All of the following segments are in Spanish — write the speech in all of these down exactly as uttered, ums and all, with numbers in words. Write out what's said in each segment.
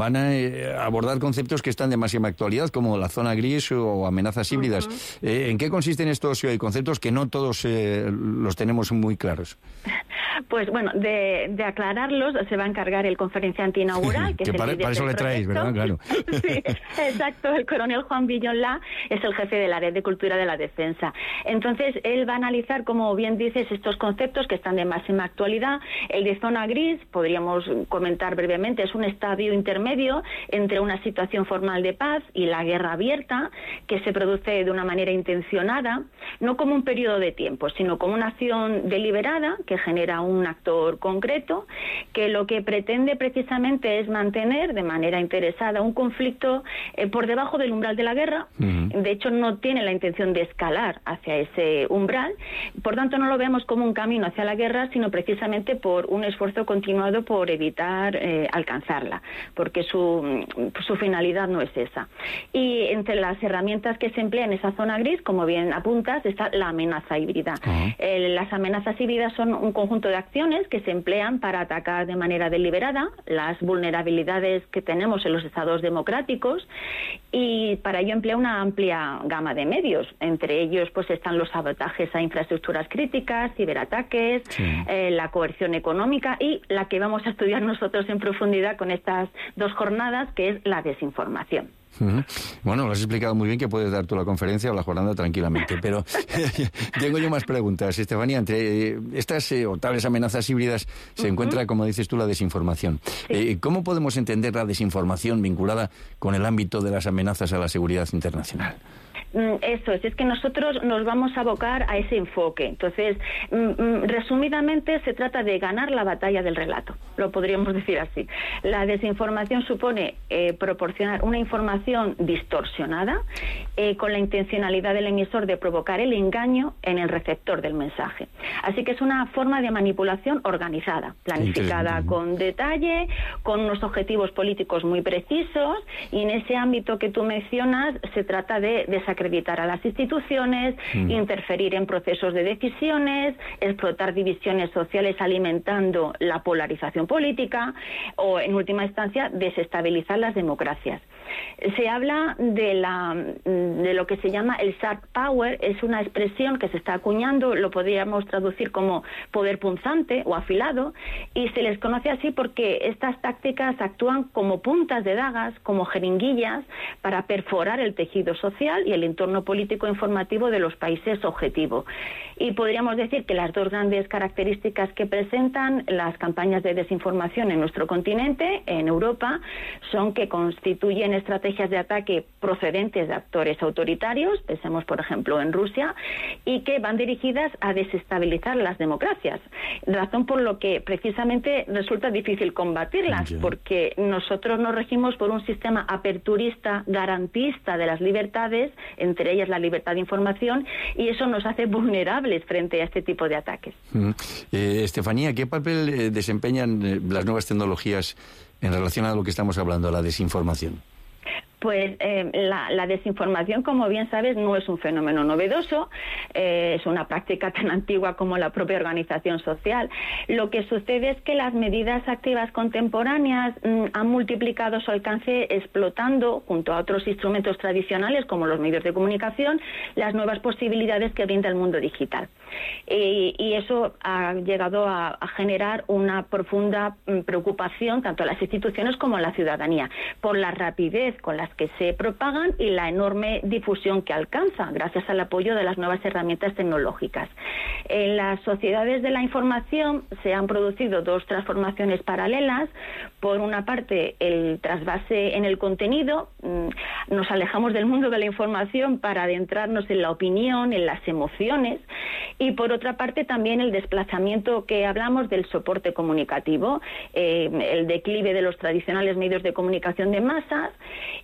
van a eh, abordar conceptos que están de máxima actualidad, como la zona gris o amenazas híbridas. Uh-huh. Eh, ¿En qué consisten estos eh, conceptos que no todos eh, los tenemos muy claros? Pues bueno, de, de aclararlos se va a encargar el conferenciante inaugural, que, que es el para, para eso le traéis, ¿verdad? Claro. Sí, exacto. El coronel Juan Villonlá es el jefe del área de cultura de la defensa. Entonces, él va a analizar, como bien dices, estos conceptos que están de máxima actualidad. El de zona gris, podríamos comentar brevemente, es un estadio intermedio entre una situación formal de paz y la guerra abierta, que se produce de una manera intencionada, no como un periodo de tiempo, sino como una acción deliberada que genera un actor concreto, que lo que pretende precisamente es mantener de manera interesada un conflicto eh, por debajo del umbral de la guerra. Uh-huh. De hecho, no tiene la intención de escalar hacia ese umbral, por tanto no lo vemos como un camino hacia la guerra, sino precisamente por un esfuerzo continuado por evitar eh, alcanzarla, porque su, su finalidad no es esa. Y entre las herramientas que se emplean en esa zona gris, como bien apuntas, está la amenaza híbrida. Uh-huh. Eh, las amenazas híbridas son un conjunto de acciones que se emplean para atacar de manera deliberada las vulnerabilidades que tenemos en los estados democráticos, y para ello emplea una amplia gama de medios. Entre ellos pues están los sabotajes a infraestructuras críticas, ciberataques, sí. eh, la coerción económica y la que vamos a estudiar nosotros en profundidad con estas dos jornadas, que es la desinformación. Uh-huh. Bueno, lo has explicado muy bien, que puedes dar tú la conferencia o la jornada tranquilamente, pero tengo yo más preguntas, Estefanía. Entre estas eh, o tales amenazas híbridas se uh-huh. encuentra, como dices tú, la desinformación. Sí. Eh, ¿Cómo podemos entender la desinformación vinculada con el ámbito de las amenazas a la seguridad internacional? Eso es, es que nosotros nos vamos a abocar a ese enfoque. Entonces, resumidamente, se trata de ganar la batalla del relato, lo podríamos decir así. La desinformación supone eh, proporcionar una información distorsionada eh, con la intencionalidad del emisor de provocar el engaño en el receptor del mensaje. Así que es una forma de manipulación organizada, planificada con detalle, con unos objetivos políticos muy precisos, y en ese ámbito que tú mencionas se trata de desacreditar acreditar a las instituciones, mm. interferir en procesos de decisiones, explotar divisiones sociales alimentando la polarización política o, en última instancia, desestabilizar las democracias. Se habla de, la, de lo que se llama el sharp power, es una expresión que se está acuñando, lo podríamos traducir como poder punzante o afilado, y se les conoce así porque estas tácticas actúan como puntas de dagas, como jeringuillas, para perforar el tejido social y el entorno político informativo de los países objetivo. Y podríamos decir que las dos grandes características que presentan las campañas de desinformación en nuestro continente, en Europa, son que constituyen estrategias de ataque procedentes de actores autoritarios, pensemos por ejemplo en Rusia, y que van dirigidas a desestabilizar las democracias, razón por lo que precisamente resulta difícil combatirlas, yeah. porque nosotros nos regimos por un sistema aperturista, garantista de las libertades, entre ellas la libertad de información, y eso nos hace vulnerables frente a este tipo de ataques. Mm. Eh, Estefanía, ¿qué papel eh, desempeñan eh, las nuevas tecnologías en relación a lo que estamos hablando, la desinformación? Pues eh, la, la desinformación, como bien sabes, no es un fenómeno novedoso, eh, es una práctica tan antigua como la propia organización social. Lo que sucede es que las medidas activas contemporáneas mm, han multiplicado su alcance explotando, junto a otros instrumentos tradicionales como los medios de comunicación, las nuevas posibilidades que brinda el mundo digital. Y, y eso ha llegado a, a generar una profunda mm, preocupación tanto a las instituciones como a la ciudadanía por la rapidez con la que se propagan y la enorme difusión que alcanza gracias al apoyo de las nuevas herramientas tecnológicas. En las sociedades de la información se han producido dos transformaciones paralelas. Por una parte, el trasvase en el contenido, nos alejamos del mundo de la información para adentrarnos en la opinión, en las emociones, y por otra parte también el desplazamiento que hablamos del soporte comunicativo, eh, el declive de los tradicionales medios de comunicación de masas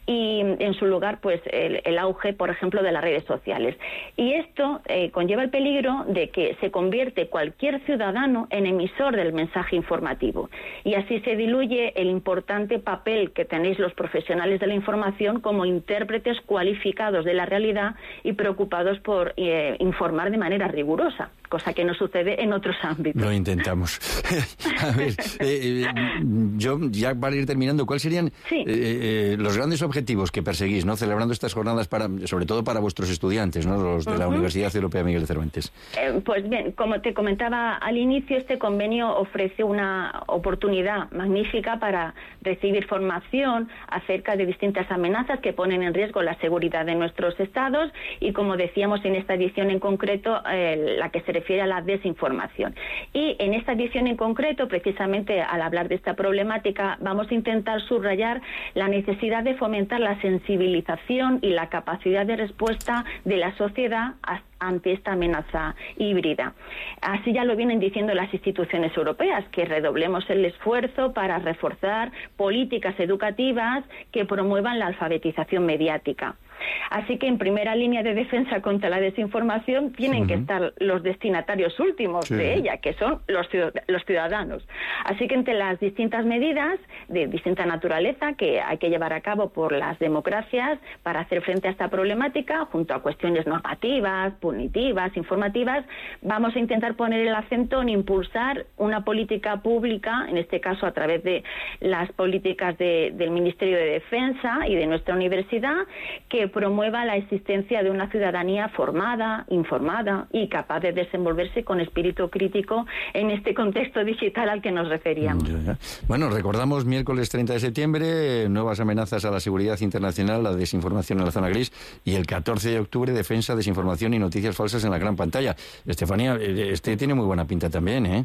y en su lugar pues el, el auge, por ejemplo, de las redes sociales. Y esto eh, conlleva el peligro de que se convierte cualquier ciudadano en emisor del mensaje informativo, y así se diluye el importante papel que tenéis los profesionales de la información como intérpretes cualificados de la realidad y preocupados por eh, informar de manera rigurosa. peligrosa, cosa que no sucede en otros ámbitos. Lo intentamos. A ver, eh, eh, yo ya para ir terminando, ¿cuáles serían sí. eh, eh, los grandes objetivos que perseguís, ¿no? Celebrando estas jornadas, para, sobre todo para vuestros estudiantes, ¿no? Los de uh-huh. la Universidad Europea Miguel de Cervantes? Eh, pues bien, como te comentaba al inicio, este convenio ofrece una oportunidad magnífica para recibir formación acerca de distintas amenazas que ponen en riesgo la seguridad de nuestros estados y, como decíamos en esta edición en concreto, eh, la que se refiere a la desinformación. Y en esta edición en concreto, precisamente al hablar de esta problemática, vamos a intentar subrayar la necesidad de fomentar la sensibilización y la capacidad de respuesta de la sociedad ante esta amenaza híbrida. Así ya lo vienen diciendo las instituciones europeas, que redoblemos el esfuerzo para reforzar políticas educativas que promuevan la alfabetización mediática. Así que en primera línea de defensa contra la desinformación tienen uh-huh. que estar los destinatarios últimos sí. de ella, que son los, los ciudadanos. Así que entre las distintas medidas de distinta naturaleza que hay que llevar a cabo por las democracias para hacer frente a esta problemática, junto a cuestiones normativas, punitivas, informativas, vamos a intentar poner el acento en impulsar una política pública, en este caso a través de las políticas de, del Ministerio de Defensa y de nuestra universidad, que promueva la existencia de una ciudadanía formada, informada y capaz de desenvolverse con espíritu crítico en este contexto digital al que nos referíamos. Bueno, recordamos miércoles treinta de septiembre, nuevas amenazas a la seguridad internacional, la desinformación en la zona gris, y el catorce de octubre, defensa, desinformación y noticias falsas en la gran pantalla. Estefanía, este tiene muy buena pinta también, ¿eh?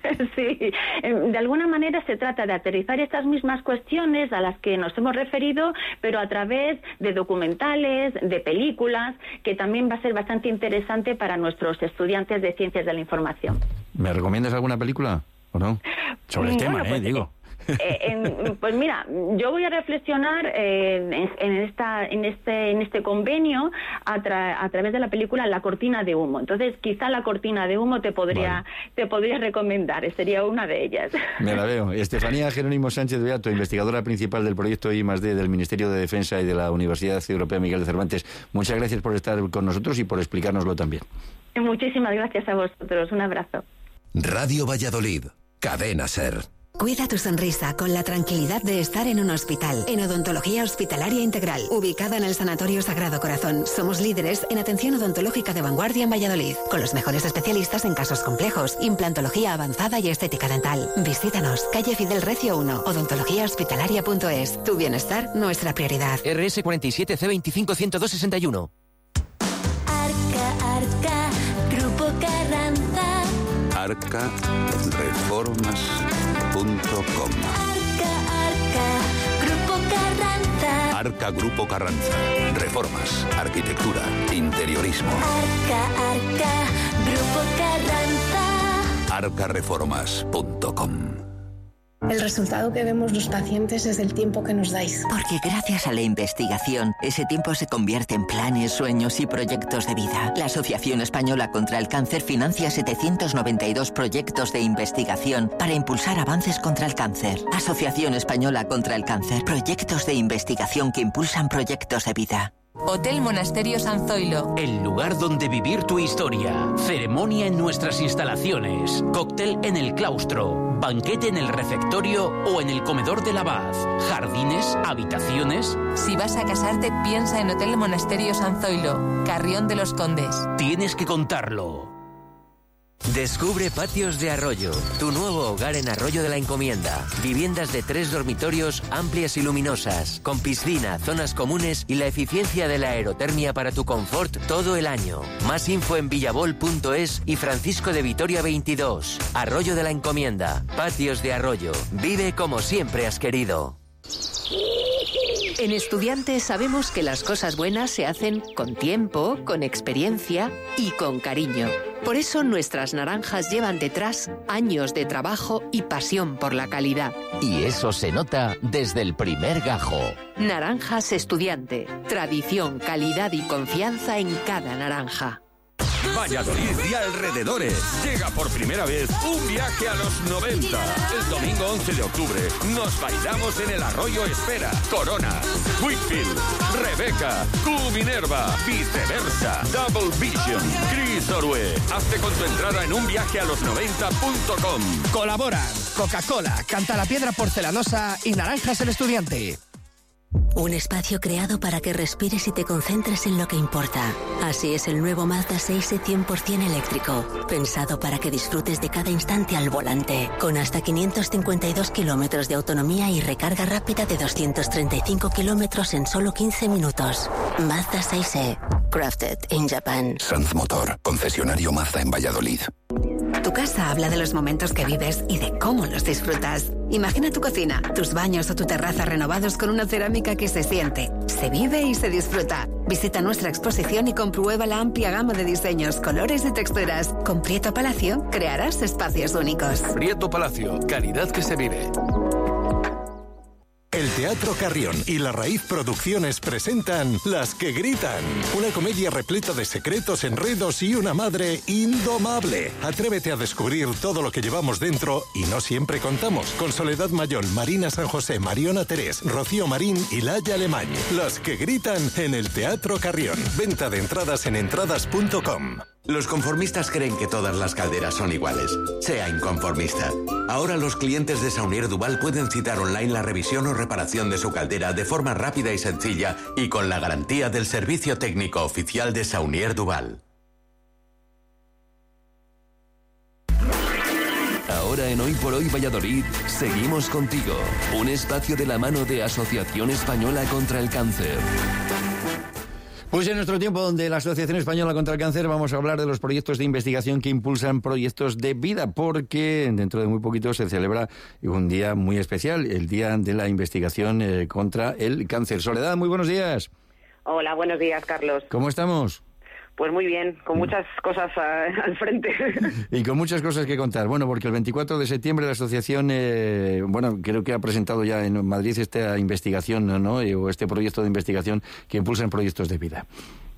Sí, de alguna manera se trata de aterrizar estas mismas cuestiones a las que nos hemos referido, pero a través de documentales, de películas, que también va a ser bastante interesante para nuestros estudiantes de Ciencias de la Información. ¿Me recomiendas alguna película o no? Sobre el bueno, tema, pues, ¿eh? Digo. Eh, en, pues mira, yo voy a reflexionar eh, en, en esta en este en este convenio a, tra a través de la película La cortina de humo. Entonces, quizá La cortina de humo te podría vale. te podría recomendar, sería una de ellas. Me la veo. Estefanía Jerónimo Sánchez Beato, investigadora principal del proyecto I más D del Ministerio de Defensa y de la Universidad Europea Miguel de Cervantes. Muchas gracias por estar con nosotros y por explicárnoslo también. Muchísimas gracias a vosotros. Un abrazo. Radio Valladolid, Cadena SER. Cuida tu sonrisa con la tranquilidad de estar en un hospital. En Odontología Hospitalaria Integral, ubicada en el Sanatorio Sagrado Corazón. Somos líderes en atención odontológica de vanguardia en Valladolid, con los mejores especialistas en casos complejos, implantología avanzada y estética dental. Visítanos, calle Fidel Recio uno, odontología hospitalaria punto es. Tu bienestar, nuestra prioridad. R S cuarenta y siete C veinticinco ciento dos sesenta y uno. Arca, Arca, Grupo Carranza. Arca Reformas punto com. Arca, Arca, Grupo Carranza. Arca Grupo Carranza. Reformas, arquitectura, interiorismo. Arca, Arca, Grupo Carranza. Arca Reformas punto com. El resultado que vemos los pacientes es el tiempo que nos dais. Porque gracias a la investigación, ese tiempo se convierte en planes, sueños y proyectos de vida. La Asociación Española contra el Cáncer financia setecientos noventa y dos proyectos de investigación para impulsar avances contra el cáncer. Asociación Española contra el Cáncer. Proyectos de investigación que impulsan proyectos de vida. Hotel Monasterio San Zoilo. El lugar donde vivir tu historia. Ceremonia en nuestras instalaciones. Cóctel en el claustro. Banquete en el refectorio o en el comedor del abad. Jardines, habitaciones. Si vas a casarte, piensa en Hotel Monasterio San Zoilo, Carrión de los Condes. Tienes que contarlo. Descubre Patios de Arroyo, tu nuevo hogar en Arroyo de la Encomienda. Viviendas de tres dormitorios amplias y luminosas, con piscina, zonas comunes y la eficiencia de la aerotermia para tu confort todo el año. Más info en villabol punto es y Francisco de Vitoria veintidós. Arroyo de la Encomienda, Patios de Arroyo. Vive como siempre has querido. En Estudiantes sabemos que las cosas buenas se hacen con tiempo, con experiencia y con cariño. Por eso nuestras naranjas llevan detrás años de trabajo y pasión por la calidad. Y eso se nota desde el primer gajo. Naranjas Estudiante. Tradición, calidad y confianza en cada naranja. Valladolid y alrededores. Llega por primera vez un viaje a los noventa. El domingo once de octubre nos bailamos en el Arroyo Espera, Corona, Whitfield, Rebeca, Q Minerva, Viceversa, Double Vision, Chris Orue. Hazte con tu entrada en un viaje a los noventa punto com. Colaboran Coca-Cola, Cantalapiedra Porcelanosa y Naranjas el Estudiante. Un espacio creado para que respires y te concentres en lo que importa. Así es el nuevo Mazda seis e cien por ciento eléctrico. Pensado para que disfrutes de cada instante al volante. Con hasta quinientos cincuenta y dos kilómetros de autonomía y recarga rápida de doscientos treinta y cinco kilómetros en solo quince minutos. Mazda seis e. Crafted in Japan. Sanz Motor, concesionario Mazda en Valladolid. Tu casa habla de los momentos que vives y de cómo los disfrutas. Imagina tu cocina, tus baños o tu terraza renovados con una cerámica que se siente, se vive y se disfruta. Visita nuestra exposición y comprueba la amplia gama de diseños, colores y texturas. Con Prieto Palacio crearás espacios únicos. Prieto Palacio, calidad que se vive. El Teatro Carrión y La Raíz Producciones presentan Las que Gritan, una comedia repleta de secretos, enredos y una madre indomable. Atrévete a descubrir todo lo que llevamos dentro y no siempre contamos. Con Soledad Mayol, Marina San José, Mariona Terés, Rocío Marín y Laia Alemany. Las que Gritan en el Teatro Carrión. Venta de entradas en entradas punto com. Los conformistas creen que todas las calderas son iguales. Sea inconformista. Ahora los clientes de Saunier Duval pueden citar online la revisión o reparación de su caldera de forma rápida y sencilla y con la garantía del servicio técnico oficial de Saunier Duval. Ahora en Hoy por Hoy Valladolid, seguimos contigo. Un espacio de la mano de Asociación Española contra el Cáncer. Pues en nuestro tiempo donde la Asociación Española contra el Cáncer vamos a hablar de los proyectos de investigación que impulsan proyectos de vida, porque dentro de muy poquito se celebra un día muy especial, el Día de la Investigación eh, contra el Cáncer. Soledad, muy buenos días. Hola, buenos días, Carlos. ¿Cómo estamos? Pues muy bien, con muchas cosas a, al frente. Y con muchas cosas que contar. Bueno, porque el veinticuatro de septiembre la asociación, eh, bueno, creo que ha presentado ya en Madrid esta investigación, ¿no? O este proyecto de investigación que impulsa proyectos de vida.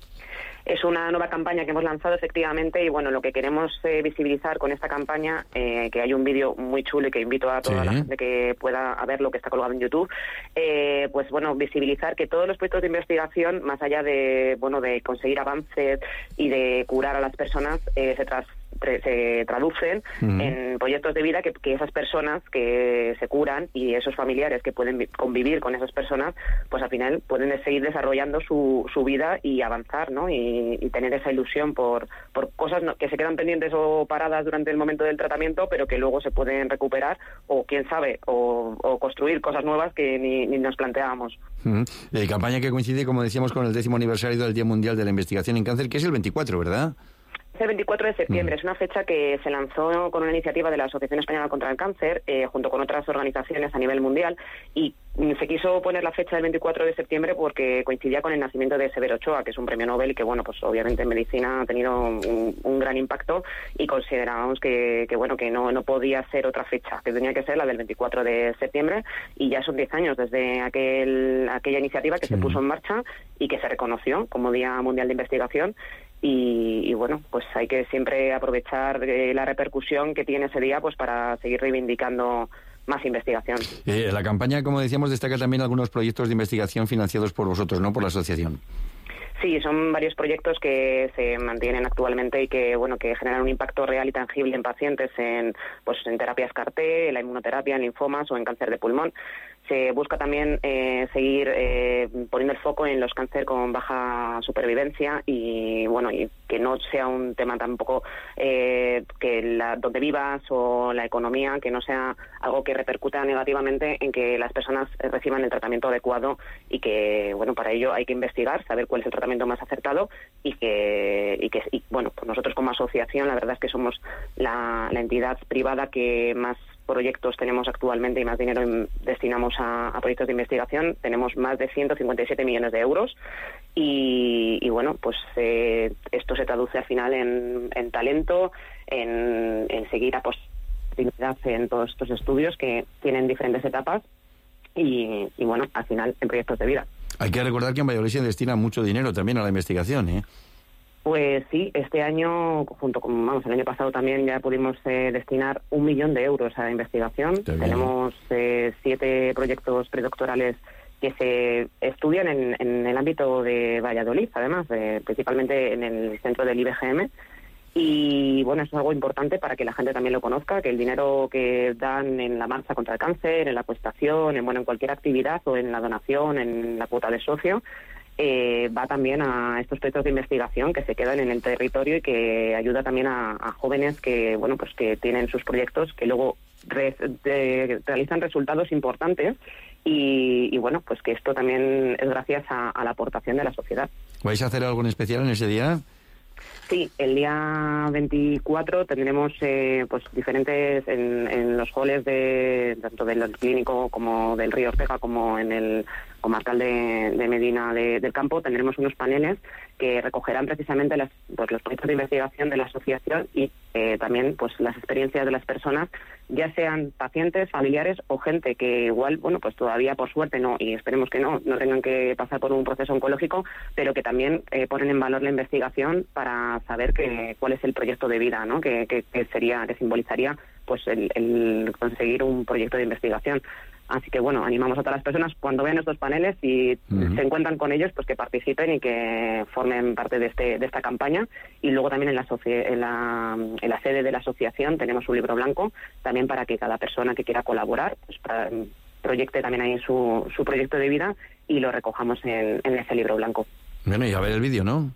Es una nueva campaña que hemos lanzado efectivamente y bueno, lo que queremos eh, visibilizar con esta campaña, eh, que hay un vídeo muy chulo y que invito a toda sí. la gente que pueda a ver lo que está colgado en YouTube, eh, pues bueno, visibilizar que todos los proyectos de investigación, más allá de bueno de conseguir avances y de curar a las personas, eh, se tras se traducen uh-huh. en proyectos de vida que, que esas personas que se curan y esos familiares que pueden convivir con esas personas, pues al final pueden seguir desarrollando su, su vida y avanzar, ¿no? Y, y tener esa ilusión por, por cosas no, que se quedan pendientes o paradas durante el momento del tratamiento, pero que luego se pueden recuperar o, quién sabe, o, o construir cosas nuevas que ni, ni nos planteábamos. Uh-huh. Eh, campaña que coincide, como decíamos, con el décimo aniversario del Día Mundial de la Investigación en Cáncer, que es el veinticuatro, ¿verdad? El veinticuatro de septiembre mm. es una fecha que se lanzó con una iniciativa de la Asociación Española contra el Cáncer, eh, junto con otras organizaciones a nivel mundial, y mm, se quiso poner la fecha del veinticuatro de septiembre porque coincidía con el nacimiento de Severo Ochoa, que es un premio Nobel y que, bueno, pues obviamente en medicina ha tenido un, un gran impacto y considerábamos que, que bueno, que no, no podía ser otra fecha, que tenía que ser la del veinticuatro de septiembre, y ya son diez años desde aquel, aquella iniciativa que sí. se puso en marcha y que se reconoció como Día Mundial de Investigación. Y, y bueno, pues hay que siempre aprovechar eh, la repercusión que tiene ese día pues para seguir reivindicando más investigación. Eh, la campaña, como decíamos, destaca también algunos proyectos de investigación financiados por vosotros, ¿no? Por la asociación. Sí, son varios proyectos que se mantienen actualmente y que bueno que generan un impacto real y tangible en pacientes en pues en terapias C A R T, en la inmunoterapia, en linfomas o en cáncer de pulmón. Se busca también eh, seguir eh, poniendo el foco en los cáncer con baja supervivencia y bueno y que no sea un tema tampoco eh, que la, donde vivas o la economía, que no sea algo que repercuta negativamente en que las personas reciban el tratamiento adecuado y que bueno para ello hay que investigar, saber cuál es el tratamiento más acertado y que y que y, bueno pues nosotros como asociación la verdad es que somos la, la entidad privada que más proyectos tenemos actualmente y más dinero destinamos a, a proyectos de investigación. Tenemos más de ciento cincuenta y siete millones de euros y, y bueno, pues eh, esto se traduce al final en, en talento, en, en seguir apostando en todos estos estudios que tienen diferentes etapas y, y bueno, al final en proyectos de vida. Hay que recordar que en Valladolid se destina mucho dinero también a la investigación, ¿eh? Pues sí, este año, junto con, vamos, el año pasado también ya pudimos eh, destinar un millón de euros a investigación. Tenemos eh, siete proyectos predoctorales que se estudian en, en el ámbito de Valladolid, además, eh, principalmente en el centro del I B G M. Y bueno, es algo importante para que la gente también lo conozca, que el dinero que dan en la marcha contra el cáncer, en la apuestación, en, bueno, en cualquier actividad o en la donación, en la cuota de socio, eh, va también a estos proyectos de investigación que se quedan en el territorio y que ayuda también a, a jóvenes que, bueno, pues que tienen sus proyectos que luego re, de, realizan resultados importantes y, y bueno, pues que esto también es gracias a, a la aportación de la sociedad. ¿Vais a hacer algo en especial en ese día? Sí, el día veinticuatro tendremos eh, pues diferentes en, en los halls de tanto del clínico como del Río Ortega como en el comarcal de, de Medina de, del Campo. Tendremos unos paneles que recogerán precisamente las, pues, los proyectos de investigación de la asociación y eh, también pues las experiencias de las personas, ya sean pacientes, familiares o gente que igual, bueno, pues todavía por suerte no, y esperemos que no, no tengan que pasar por un proceso oncológico, pero que también eh, ponen en valor la investigación para saber que, cuál es el proyecto de vida, ¿no? Que, que, que sería, que simbolizaría pues el, el conseguir un proyecto de investigación. Así que bueno, animamos a todas las personas cuando vean estos paneles y uh-huh. se encuentran con ellos, pues que participen y que formen parte de este de esta campaña. Y luego también en la, en la en la sede de la asociación tenemos un libro blanco también para que cada persona que quiera colaborar pues para, proyecte también ahí su, su proyecto de vida y lo recojamos en, en ese libro blanco. Bueno, y a ver el vídeo, ¿no?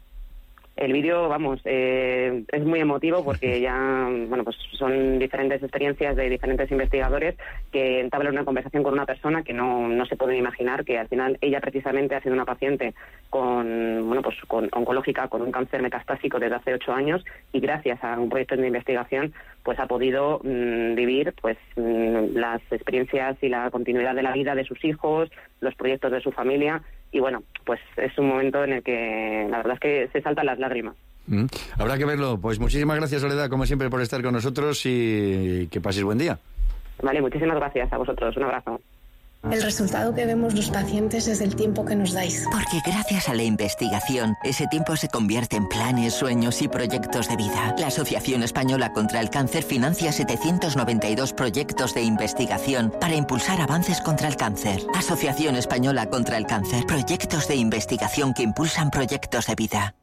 El vídeo, vamos, eh, es muy emotivo porque ya, bueno, pues son diferentes experiencias de diferentes investigadores que entablan una conversación con una persona que no, no se pueden imaginar que al final ella precisamente ha sido una paciente con, bueno, pues con oncológica, con un cáncer metastásico desde hace ocho años y gracias a un proyecto de investigación pues ha podido mmm, vivir pues mmm, las experiencias y la continuidad de la vida de sus hijos, los proyectos de su familia. Y bueno, pues es un momento en el que la verdad es que se saltan las lágrimas. Mm, habrá que verlo. Pues muchísimas gracias, Soledad, como siempre, por estar con nosotros y que paséis buen día. Vale, muchísimas gracias a vosotros. Un abrazo. El resultado que vemos los pacientes es el tiempo que nos dais. Porque gracias a la investigación, ese tiempo se convierte en planes, sueños y proyectos de vida. La Asociación Española contra el Cáncer financia setecientos noventa y dos proyectos de investigación para impulsar avances contra el cáncer. Asociación Española contra el Cáncer. Proyectos de investigación que impulsan proyectos de vida.